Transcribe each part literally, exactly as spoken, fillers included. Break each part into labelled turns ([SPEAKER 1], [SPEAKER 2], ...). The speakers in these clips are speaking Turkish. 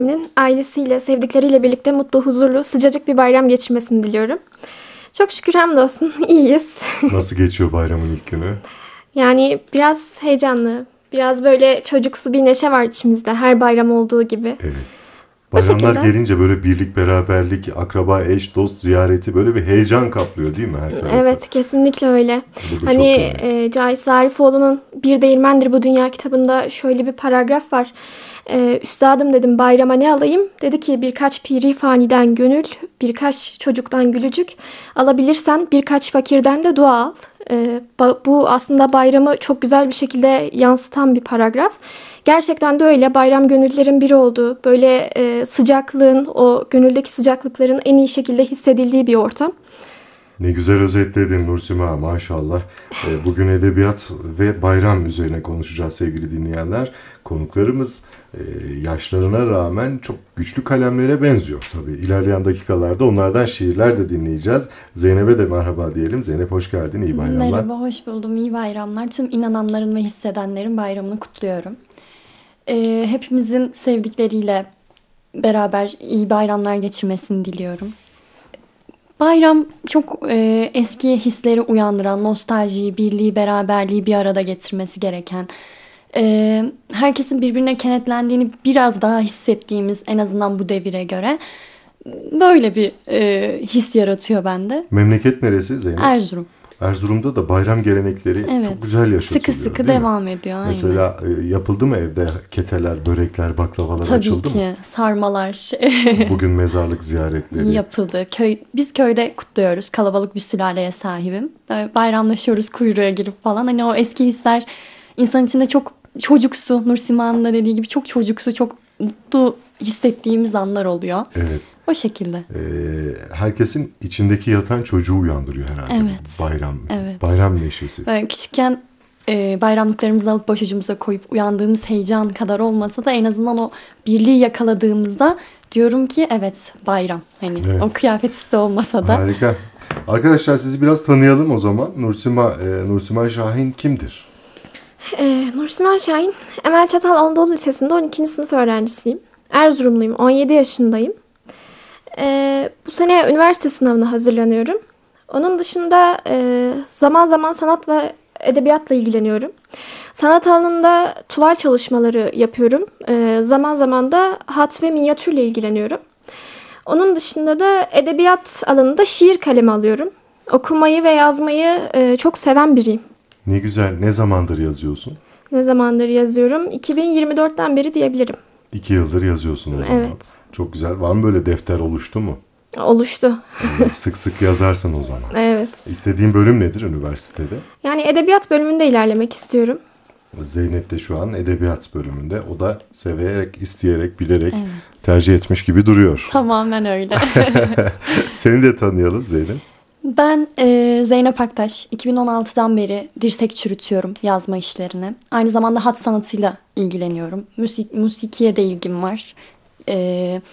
[SPEAKER 1] ailesiyle, sevdikleriyle birlikte mutlu, huzurlu, sıcacık bir bayram geçirmesini diliyorum. Çok şükür hamdolsun iyiyiz.
[SPEAKER 2] Nasıl geçiyor bayramın ilk günü?
[SPEAKER 1] Yani biraz heyecanlı, biraz böyle çocuksu bir neşe var içimizde her bayram olduğu gibi.
[SPEAKER 2] Evet.
[SPEAKER 1] O
[SPEAKER 2] Bayramlar
[SPEAKER 1] şekilde.
[SPEAKER 2] gelince böyle birlik, beraberlik, akraba, eş, dost ziyareti böyle bir heyecan kaplıyor değil mi her tarafı?
[SPEAKER 1] Evet, kesinlikle öyle.
[SPEAKER 2] Bu da çok
[SPEAKER 1] Hani
[SPEAKER 2] önemli.
[SPEAKER 1] e, Cahit Zarifoğlu'nun Bir Değirmendir Bu Dünya kitabında şöyle bir paragraf var. E, Üstadım dedim bayrama ne alayım? Dedi ki birkaç piri faniden gönül, birkaç çocuktan gülücük, alabilirsen birkaç fakirden de dua al. E, ba- bu aslında bayramı çok güzel bir şekilde yansıtan bir paragraf. Gerçekten de öyle. Bayram gönüllerin biri olduğu, böyle e, sıcaklığın, o gönüldeki sıcaklıkların en iyi şekilde hissedildiği bir ortam.
[SPEAKER 2] Ne güzel özetledin Nursima, maşallah. Ee, Bugün edebiyat ve bayram üzerine konuşacağız sevgili dinleyenler. Konuklarımız e, yaşlarına rağmen çok güçlü kalemlere benziyor tabii. İlerleyen dakikalarda onlardan şiirler de dinleyeceğiz. Zeynep'e de merhaba diyelim. Zeynep hoş geldin, iyi bayramlar.
[SPEAKER 3] Merhaba, hoş buldum. İyi bayramlar. Tüm inananların ve hissedenlerin bayramını kutluyorum. Ee, hepimizin sevdikleriyle beraber iyi bayramlar geçirmesini diliyorum. Bayram çok e, eski hisleri uyandıran, nostaljiyi, birliği, beraberliği bir arada getirmesi gereken, e, herkesin birbirine kenetlendiğini biraz daha hissettiğimiz, en azından bu devire göre böyle bir e, his yaratıyor bende.
[SPEAKER 2] Memleket neresi Zeynep?
[SPEAKER 3] Erzurum.
[SPEAKER 2] Erzurum'da da bayram gelenekleri
[SPEAKER 3] Evet.
[SPEAKER 2] çok güzel yaşatılıyor.
[SPEAKER 3] Sıkı sıkı
[SPEAKER 2] değil mi?
[SPEAKER 3] devam ediyor. Aynen.
[SPEAKER 2] Mesela e, yapıldı mı evde keteler, börekler, baklavalar
[SPEAKER 3] Tabii
[SPEAKER 2] açıldı mı?
[SPEAKER 3] ki sarmalar
[SPEAKER 2] Bugün mezarlık ziyaretleri.
[SPEAKER 3] yapıldı. Köy, biz köyde kutluyoruz. Kalabalık bir sülaleye sahibim. Böyle bayramlaşıyoruz kuyruğa girip falan. Hani o eski hisler insan içinde çok çocuksu. Nursima'nın da dediği gibi çok çocuksu, çok mutlu hissettiğimiz anlar oluyor.
[SPEAKER 2] Evet.
[SPEAKER 3] O şekilde.
[SPEAKER 2] Ee, herkesin içindeki yatan çocuğu uyandırıyor herhalde.
[SPEAKER 3] Evet.
[SPEAKER 2] Bayram.
[SPEAKER 3] Evet.
[SPEAKER 2] Bayram neşesi.
[SPEAKER 3] Böyle küçükken e, bayramlıklarımızı alıp başucumuza koyup uyandığımız heyecan kadar olmasa da en azından o birliği yakaladığımızda diyorum ki evet bayram. Hani
[SPEAKER 2] Evet.
[SPEAKER 3] o kıyafet hissi olmasa da.
[SPEAKER 2] Harika. Arkadaşlar sizi biraz tanıyalım o zaman. Nursima, e, Nursima Şahin kimdir?
[SPEAKER 1] Ee, Nursima Şahin, Emel Çatal Anadolu Lisesi'nde on ikinci sınıf öğrencisiyim. Erzurumluyum, on yedi yaşındayım. Ee, bu sene üniversite sınavına hazırlanıyorum. Onun dışında e, zaman zaman sanat ve edebiyatla ilgileniyorum. Sanat alanında tuval çalışmaları yapıyorum. Ee, zaman zaman da hat ve minyatürle ilgileniyorum. Onun dışında da edebiyat alanında şiir kalemi alıyorum. Okumayı ve yazmayı e, çok seven biriyim.
[SPEAKER 2] Ne güzel. Ne zamandır yazıyorsun?
[SPEAKER 1] Ne zamandır yazıyorum? iki bin yirmi dörtten beri diyebilirim.
[SPEAKER 2] İki yıldır yazıyorsun o zaman.
[SPEAKER 1] Evet.
[SPEAKER 2] Çok güzel. Var mı böyle defter oluştu mu?
[SPEAKER 1] Oluştu.
[SPEAKER 2] Ee, sık sık yazarsın o zaman.
[SPEAKER 1] Evet.
[SPEAKER 2] İstediğin bölüm nedir üniversitede?
[SPEAKER 1] Yani edebiyat bölümünde ilerlemek istiyorum.
[SPEAKER 2] Zeynep de şu an edebiyat bölümünde. O da severek, isteyerek, bilerek tercih etmiş gibi duruyor.
[SPEAKER 3] Tamamen öyle.
[SPEAKER 2] Seni de tanıyalım Zeynep.
[SPEAKER 3] Ben e, Zeynep Aktaş. iki bin on altıdan beri dirsek çürütüyorum yazma işlerine. Aynı zamanda hat sanatıyla ilgileniyorum. Müzik, musikiye de ilgim var. E,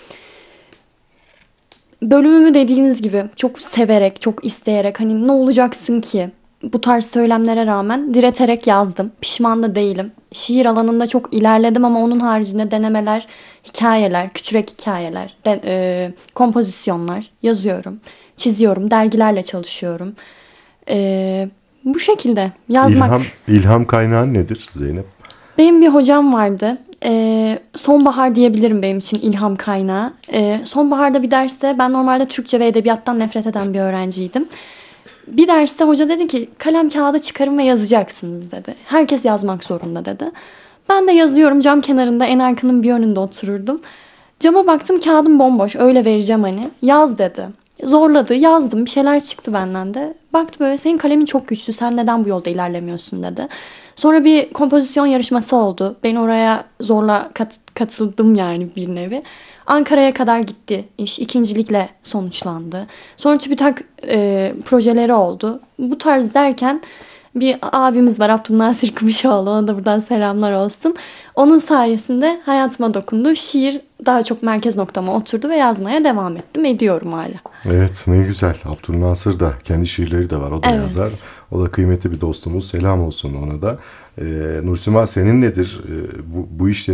[SPEAKER 3] bölümümü dediğiniz gibi çok severek, çok isteyerek hani ne olacaksın ki bu tarz söylemlere rağmen direterek yazdım. Pişman da değilim. Şiir alanında çok ilerledim ama onun haricinde denemeler, hikayeler, küçük hikayeler, de, e, kompozisyonlar yazıyorum. Çiziyorum, dergilerle çalışıyorum. E, bu şekilde yazmak.
[SPEAKER 2] İlham, ilham kaynağın nedir Zeynep?
[SPEAKER 3] Benim bir hocam vardı. Ee, sonbahar diyebilirim benim için ilham kaynağı. Ee, sonbaharda bir derste ben normalde Türkçe ve edebiyattan nefret eden bir öğrenciydim. Bir derste hoca dedi ki kalem kağıdı çıkarın ve yazacaksınız dedi. Herkes yazmak zorunda dedi. Ben de yazıyorum, cam kenarında en arkanın bir önünde otururdum. Cama baktım, kağıdım bomboş, öyle vereceğim hani. Yaz dedi. Zorladı, yazdım, bir şeyler çıktı benden de. Baktı böyle, senin kalemin çok güçlü, sen neden bu yolda ilerlemiyorsun dedi. Sonra bir kompozisyon yarışması oldu. Ben oraya zorla kat- katıldım yani bir nevi. Ankara'ya kadar gitti iş. İkincilikle sonuçlandı. Sonra TÜBİTAK e, projeleri oldu. Bu tarz derken bir abimiz var, Abdülnasir Kımışoğlu. Ona da buradan selamlar olsun. Onun sayesinde hayatıma dokundu. Şiir daha çok merkez noktama oturdu ve yazmaya devam ettim. Ediyorum hala.
[SPEAKER 2] Evet, ne güzel. Abdülnasır da kendi şiirleri de var. O da
[SPEAKER 3] Evet.
[SPEAKER 2] yazar. O da kıymetli bir dostumuz. Selam olsun ona da. Ee, Nursima, senin nedir? Ee, bu, bu işlere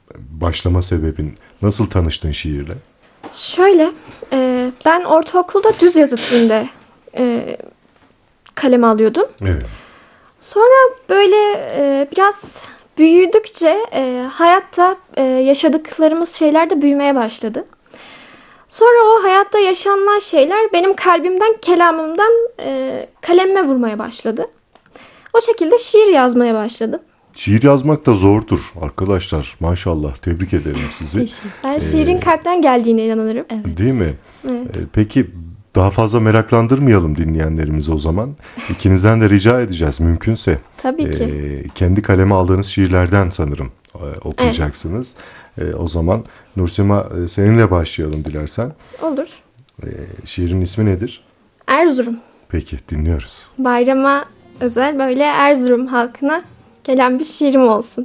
[SPEAKER 2] başlama sebebin, nasıl tanıştın şiirle?
[SPEAKER 1] Şöyle, e, ben ortaokulda düz yazı türünde e, kaleme alıyordum.
[SPEAKER 2] Evet.
[SPEAKER 1] Sonra böyle e, biraz büyüdükçe e, hayatta e, yaşadıklarımız şeyler de büyümeye başladı. Sonra o hayatta yaşanılan şeyler benim kalbimden, kelamımdan e, kalemime vurmaya başladı. O şekilde şiir yazmaya başladım.
[SPEAKER 2] Şiir yazmak da zordur arkadaşlar. Maşallah, tebrik ederim sizi.
[SPEAKER 1] Ben şiirin
[SPEAKER 2] Ee,
[SPEAKER 1] kalpten geldiğine inanırım.
[SPEAKER 3] Evet.
[SPEAKER 2] Değil mi?
[SPEAKER 1] Evet.
[SPEAKER 2] Ee, Peki daha fazla meraklandırmayalım dinleyenlerimizi o zaman. İkinizden de rica edeceğiz mümkünse.
[SPEAKER 1] Tabii ki.
[SPEAKER 2] Ee, kendi kaleme aldığınız şiirlerden sanırım e, okuyacaksınız. Ee, o zaman Nursima, e, seninle başlayalım dilersen.
[SPEAKER 1] Olur.
[SPEAKER 2] Ee, şiirin ismi nedir?
[SPEAKER 1] Erzurum.
[SPEAKER 2] Peki, dinliyoruz.
[SPEAKER 1] Bayrama özel böyle Erzurum halkına gelen bir şiirim olsun.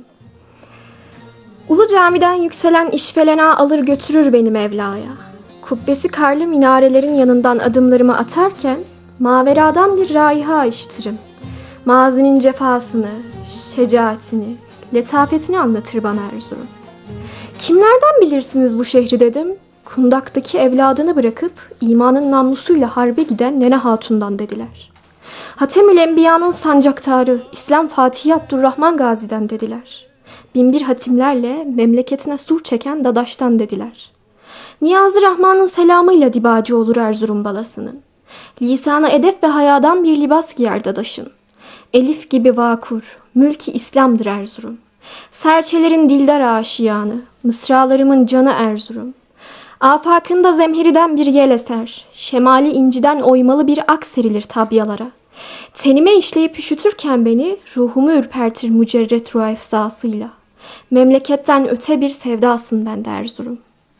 [SPEAKER 1] Ulu camiden yükselen işfelena alır götürür beni Mevla'ya. Kubbesi karlı minarelerin yanından adımlarımı atarken maveradan bir raiha işitirim. Mazinin cefasını, şecaatini, letafetini anlatır bana Erzurum. Kimlerden bilirsiniz bu şehri dedim. Kundaktaki evladını bırakıp imanın namlusuyla harbe giden Nene Hatun'dan dediler. Hatemül Enbiya'nın sancaktarı İslam Fatihi Abdurrahman Gazi'den dediler. Binbir hatimlerle memleketine sur çeken Dadaş'tan dediler. Niyazi Rahman'ın selamıyla dibacı olur Erzurum balasının. Lisanı edep ve hayadan bir libas giyer Dadaş'ın. Elif gibi vakur, mülki İslam'dır Erzurum. Serçelerin dildar aşiyanı, mısralarımın canı Erzurum. Afakında zemheriden bir yel eser, şemali inciden oymalı bir ak serilir tabyalara. Tenime işleyip üşütürken beni, ruhumu ürpertir mücerret ruh efsasıyla. Memleketten öte bir sevdasın bende Erzurum.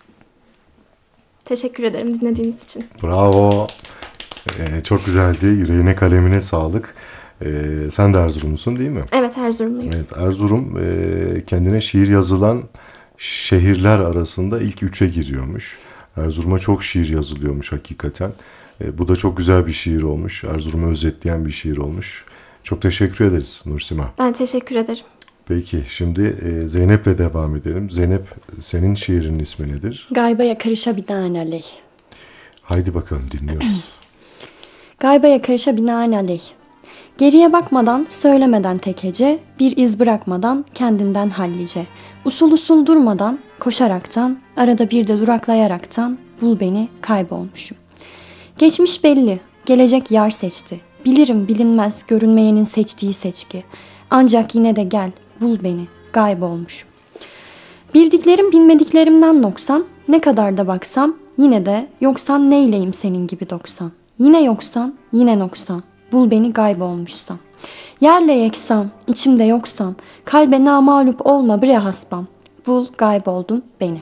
[SPEAKER 1] Teşekkür ederim dinlediğiniz için.
[SPEAKER 2] Bravo. Ee, çok güzeldi. Yüreğine kalemine sağlık. Ee, sen de Erzurumlusun değil mi?
[SPEAKER 1] Evet, Erzurumluyum.
[SPEAKER 2] Evet, Erzurum e, kendine şiir yazılan şehirler arasında ilk üçe giriyormuş. Erzurum'a çok şiir yazılıyormuş hakikaten. E, bu da çok güzel bir şiir olmuş. Erzurum'u özetleyen bir şiir olmuş. Çok teşekkür ederiz Nursima.
[SPEAKER 1] Ben teşekkür ederim.
[SPEAKER 2] Peki şimdi e, Zeynep'le devam edelim. Zeynep, senin şiirinin ismi nedir?
[SPEAKER 3] Gaybaya karışa binaenaleyh.
[SPEAKER 2] Haydi bakalım, dinliyoruz.
[SPEAKER 3] Gaybaya karışa binaenaleyh. Geriye bakmadan, söylemeden tek hece, bir iz bırakmadan, kendinden hallice. Usul usul durmadan, koşaraktan, arada bir de duraklayaraktan, bul beni, kaybolmuşum. Geçmiş belli, gelecek yar seçti. Bilirim bilinmez, görünmeyenin seçtiği seçki. Ancak yine de gel, bul beni, kaybolmuşum. Bildiklerim bilmediklerimden noksan, ne kadar da baksam, yine de yoksan neyleyim senin gibi doksan. Yine yoksan, yine noksan. Bul beni kaybolmuşsam. Yerle yeksan, içimde yoksan, kalbe namağlup olma bre hasbam. Bul kayboldun beni.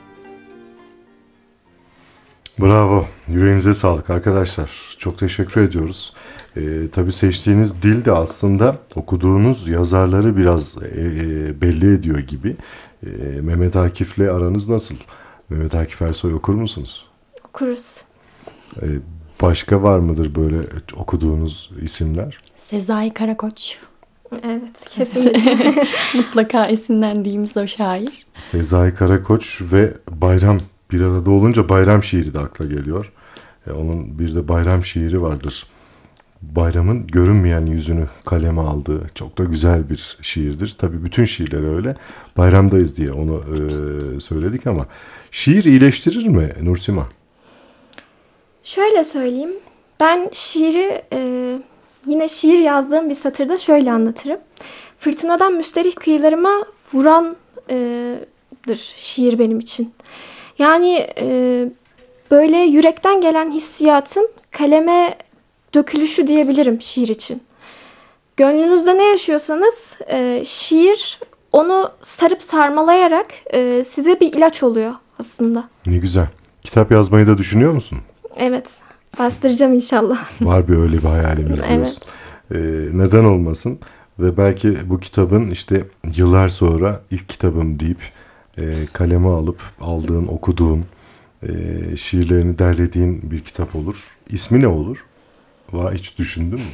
[SPEAKER 2] Bravo. Yüreğinize sağlık arkadaşlar. Çok teşekkür ediyoruz. Ee, tabii seçtiğiniz dil de aslında okuduğunuz yazarları biraz e, e, belli ediyor gibi. E, Mehmet Akif'le aranız nasıl? Mehmet Akif Ersoy okur musunuz?
[SPEAKER 1] Okuruz.
[SPEAKER 2] Ee, başka var mıdır böyle okuduğunuz isimler?
[SPEAKER 3] Sezai Karakoç.
[SPEAKER 1] Evet, kesinlikle.
[SPEAKER 3] Mutlaka esinlendiğimiz o şair.
[SPEAKER 2] Sezai Karakoç ve Bayram bir arada olunca bayram şiiri de akla geliyor. E, onun bir de bayram şiiri vardır. Bayramın görünmeyen yüzünü kaleme aldığı çok da güzel bir şiirdir. Tabii bütün şiirler öyle. Bayramdayız diye onu e, söyledik ama şiir iyileştirir mi Nursima?
[SPEAKER 1] Şöyle söyleyeyim. Ben şiiri e, yine şiir yazdığım bir satırda şöyle anlatırım. Fırtınadan müsterih kıyılarıma vurandır şiir benim için. Yani e, böyle yürekten gelen hissiyatın kaleme dökülüşü diyebilirim şiir için. Gönlünüzde ne yaşıyorsanız e, şiir onu sarıp sarmalayarak e, size bir ilaç oluyor aslında.
[SPEAKER 2] Ne güzel. Kitap yazmayı da düşünüyor musun?
[SPEAKER 1] Evet, bastıracağım inşallah.
[SPEAKER 2] Var bir öyle bir hayalimiz diyorsun.
[SPEAKER 1] Evet.
[SPEAKER 2] Ee, neden olmasın? Ve belki bu kitabın işte yıllar sonra ilk kitabım deyip e, kaleme alıp aldığın, okuduğun, e, şiirlerini derlediğin bir kitap olur. İsmi ne olur? Var, hiç düşündün mü?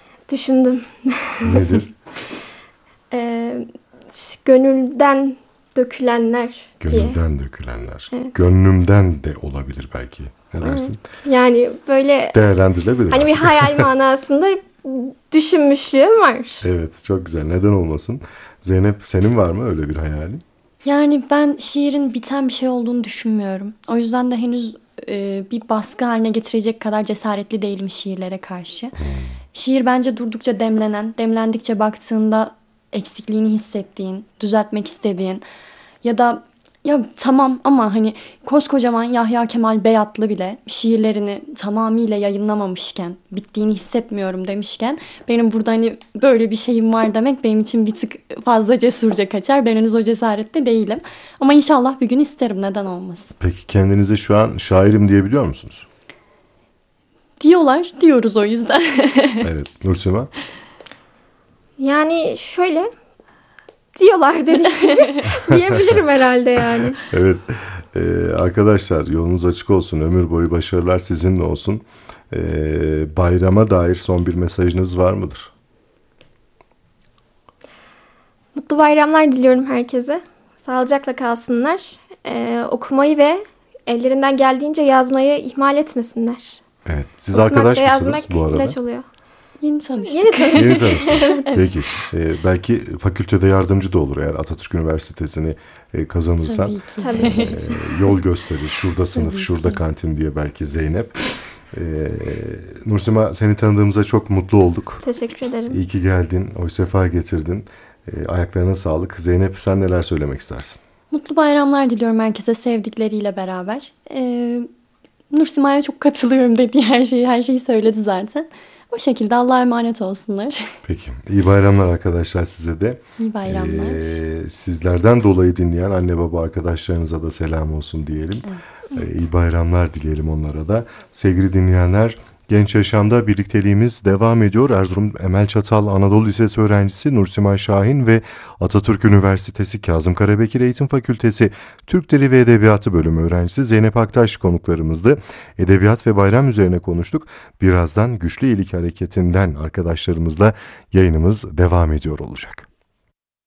[SPEAKER 1] Düşündüm.
[SPEAKER 2] Nedir?
[SPEAKER 1] E, gönülden dökülenler diye.
[SPEAKER 2] Gönülden dökülenler.
[SPEAKER 1] Evet.
[SPEAKER 2] Gönlümden de olabilir belki. Ne dersin?
[SPEAKER 1] Yani böyle
[SPEAKER 2] Değerlendirilebilir
[SPEAKER 1] hani bir
[SPEAKER 2] aslında.
[SPEAKER 1] hayal manasında düşünmüşlüğüm var.
[SPEAKER 2] Evet, çok güzel. Neden olmasın? Zeynep, senin var mı öyle bir hayalin?
[SPEAKER 3] Yani ben şiirin biten bir şey olduğunu düşünmüyorum. O yüzden de henüz e, bir baskı haline getirecek kadar cesaretli değilim şiirlere karşı. Şiir bence durdukça demlenen, demlendikçe baktığında eksikliğini hissettiğin, düzeltmek istediğin ya da ya tamam ama hani koskocaman Yahya Kemal Beyatlı bile şiirlerini tamamıyla yayınlamamışken, bittiğini hissetmiyorum demişken benim burada hani böyle bir şeyim var demek benim için bir tık fazla cesurca kaçar. Ben henüz o cesarette değilim. Ama inşallah bir gün isterim, neden olmasın.
[SPEAKER 2] Peki kendinize şu an şairim diyebiliyor musunuz?
[SPEAKER 3] Diyorlar, diyoruz o yüzden.
[SPEAKER 2] Evet. Nursema?
[SPEAKER 1] Yani şöyle diyorlar dedi diyebilirim herhalde yani.
[SPEAKER 2] Evet. Ee, arkadaşlar yolunuz açık olsun. Ömür boyu başarılar sizinle olsun. Ee, bayrama dair son bir mesajınız var mıdır?
[SPEAKER 1] Mutlu bayramlar diliyorum herkese. Sağlıcakla kalsınlar. Ee, okumayı ve ellerinden geldiğince yazmayı ihmal etmesinler.
[SPEAKER 2] Evet. Siz
[SPEAKER 1] Okumak
[SPEAKER 2] arkadaş
[SPEAKER 1] ve
[SPEAKER 2] mısınız
[SPEAKER 1] yazmak
[SPEAKER 2] bu arada?
[SPEAKER 1] ilaç oluyor.
[SPEAKER 3] Yeni tanıştık.
[SPEAKER 1] Yeni tanıştık.
[SPEAKER 2] Yeni tanıştınız. Peki. Ee, belki fakültede yardımcı da olur eğer Atatürk Üniversitesi'ni e, kazanırsan.
[SPEAKER 3] Tabii ki.
[SPEAKER 1] Tabii.
[SPEAKER 2] Ee, yol gösterir. Şurada sınıf,
[SPEAKER 3] Tabii
[SPEAKER 2] şurada
[SPEAKER 3] ki.
[SPEAKER 2] kantin diye belki Zeynep. Ee, Nursema, seni tanıdığımıza çok mutlu olduk.
[SPEAKER 1] Teşekkür ederim.
[SPEAKER 2] İyi ki geldin. Hoş sefa getirdin. Ee, ayaklarına sağlık. Zeynep, sen neler söylemek istersin?
[SPEAKER 3] Mutlu bayramlar diliyorum herkese sevdikleriyle beraber. Ee, Nursima'ya çok katılıyorum, dediği her şeyi, her şeyi söyledi zaten. O şekilde Allah'a emanet olsunlar.
[SPEAKER 2] Peki. İyi bayramlar arkadaşlar size de.
[SPEAKER 3] İyi bayramlar.
[SPEAKER 2] Ee, sizlerden dolayı dinleyen anne baba arkadaşlarınıza da selam olsun diyelim. Ee, iyi bayramlar dileyelim onlara da. Sevgili dinleyenler, Genç Yaşam'da birlikteliğimiz devam ediyor. Erzurum Emel Çatal Anadolu Lisesi öğrencisi Nursima Şahin ve Atatürk Üniversitesi Kazım Karabekir Eğitim Fakültesi Türk Dili ve Edebiyatı bölümü öğrencisi Zeynep Aktaş konuklarımızdı. Edebiyat ve bayram üzerine konuştuk. Birazdan Güçlü İyilik Hareketi'nden arkadaşlarımızla yayınımız devam ediyor olacak.